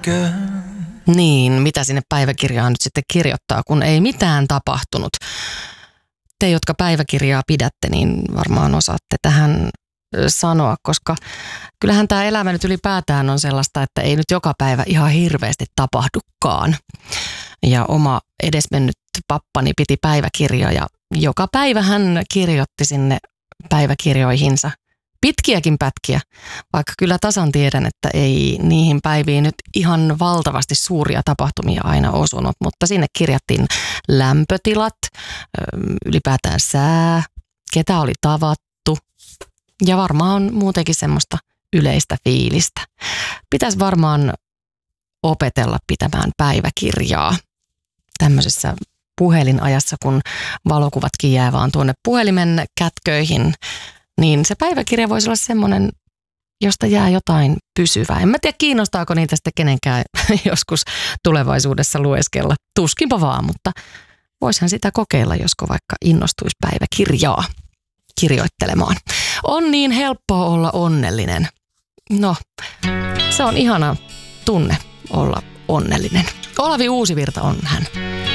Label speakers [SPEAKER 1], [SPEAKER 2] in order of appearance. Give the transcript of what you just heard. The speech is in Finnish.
[SPEAKER 1] Niin, mitä sinne päiväkirjaan nyt sitten kirjoittaa, kun ei mitään tapahtunut. Te, jotka päiväkirjaa pidätte, niin varmaan osaatte tähän sanoa, koska kyllähän tämä elämä nyt ylipäätään on sellaista, että ei nyt joka päivä ihan hirveästi tapahdukaan. Ja oma edesmennyt pappani piti päiväkirjaa ja joka päivä hän kirjoitti sinne päiväkirjoihinsa pitkiäkin pätkiä, vaikka kyllä tasan tiedän, että ei niihin päiviin nyt ihan valtavasti suuria tapahtumia aina osunut, mutta sinne kirjattiin lämpötilat, ylipäätään sää, ketä oli tavattu ja varmaan muutenkin semmoista yleistä fiilistä. Pitäisi varmaan opetella pitämään päiväkirjaa tämmöisessä puhelinajassa, kun valokuvatkin jää vaan tuonne puhelimen kätköihin, niin se päiväkirja voisi olla semmoinen, josta jää jotain pysyvää. En mä tiedä, kiinnostaako niitä sitten kenenkään joskus tulevaisuudessa lueskella. Tuskinpa vaan, mutta voisihan sitä kokeilla, josko vaikka innostuisi päiväkirjaa kirjoittelemaan. On niin helppoa olla onnellinen. No, se on ihana tunne olla onnellinen. Olavi Uusivirta on hän.